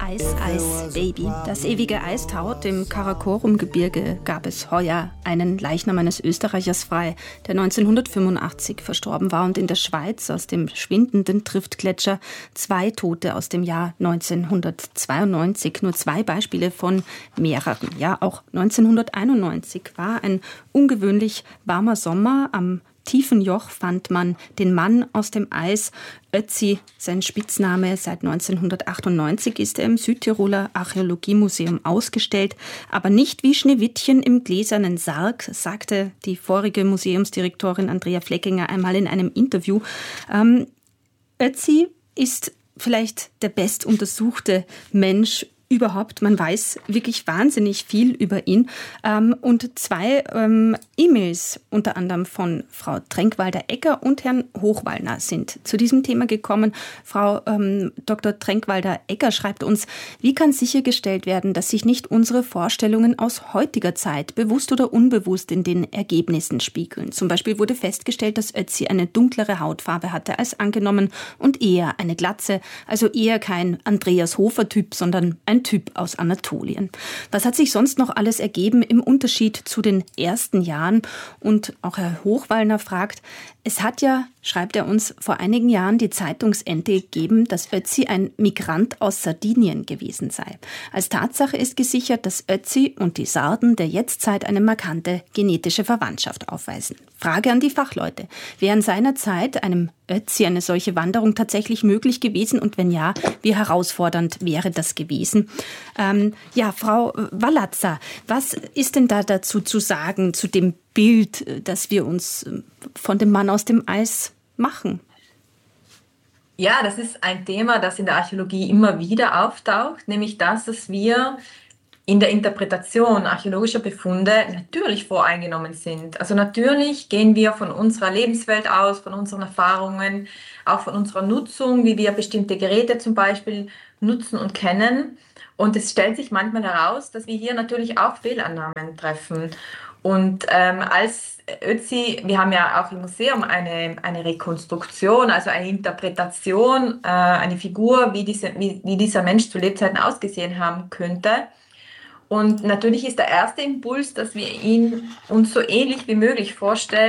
Eis, Eis, Baby. Das ewige Eis taut. Im Karakorum-Gebirge gab es heuer einen Leichnam eines Österreichers frei, der 1985 verstorben war. Und in der Schweiz aus dem schwindenden Triftgletscher 2 Tote aus dem Jahr 1992. Nur 2 Beispiele von mehreren. Ja, auch 1991 war ein ungewöhnlich warmer Sommer. Am tiefen Joch fand man den Mann aus dem Eis. Ötzi, sein Spitzname. Seit 1998 ist er im Südtiroler Archäologiemuseum ausgestellt. Aber nicht wie Schneewittchen im gläsernen Sarg, sagte die vorige Museumsdirektorin Andrea Fleckinger einmal in einem Interview. Ötzi ist vielleicht der bestuntersuchte Mensch überhaupt. Man weiß wirklich wahnsinnig viel über ihn. Und 2 E-Mails, unter anderem von Frau Tränkwalder-Egger und Herrn Hochwallner, sind zu diesem Thema gekommen. Frau Dr. Tränkwalder-Egger schreibt uns: Wie kann sichergestellt werden, dass sich nicht unsere Vorstellungen aus heutiger Zeit bewusst oder unbewusst in den Ergebnissen spiegeln? Zum Beispiel wurde festgestellt, dass Ötzi eine dunklere Hautfarbe hatte als angenommen und eher eine Glatze, also eher kein Andreas Hofer-Typ, sondern ein Typ aus Anatolien. Was hat sich sonst noch alles ergeben im Unterschied zu den ersten Jahren? Und auch Herr Hochwallner fragt: Es hat ja, schreibt er uns, vor einigen Jahren die Zeitungsente gegeben, dass Ötzi ein Migrant aus Sardinien gewesen sei. Als Tatsache ist gesichert, dass Ötzi und die Sarden der Jetztzeit eine markante genetische Verwandtschaft aufweisen. Frage an die Fachleute: Wäre in seiner Zeit einem Ötzi eine solche Wanderung tatsächlich möglich gewesen? Und wenn ja, wie herausfordernd wäre das gewesen? Frau Wallatzer, was ist denn da dazu zu sagen, zu dem Bild, das wir uns von dem Mann aus dem Eis machen? Ja, das ist ein Thema, das in der Archäologie immer wieder auftaucht, nämlich das, dass wir in der Interpretation archäologischer Befunde natürlich voreingenommen sind. Also natürlich gehen wir von unserer Lebenswelt aus, von unseren Erfahrungen, auch von unserer Nutzung, wie wir bestimmte Geräte zum Beispiel nutzen und kennen. Und es stellt sich manchmal heraus, dass wir hier natürlich auch Fehlannahmen treffen. Und als Ötzi, wir haben ja auch im Museum eine Rekonstruktion, also eine Interpretation, eine Figur, wie dieser Mensch zu Lebzeiten ausgesehen haben könnte. Und natürlich ist der erste Impuls, dass wir ihn uns so ähnlich wie möglich vorstellen.